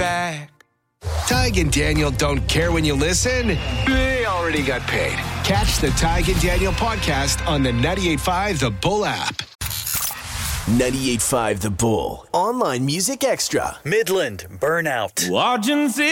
back. Tig and Daniel don't care when you listen. They already got paid. Catch the Tig and Daniel podcast on the 98.5 The Bull app. 98.5 The Bull. Online music extra. Midland Burnout. Watching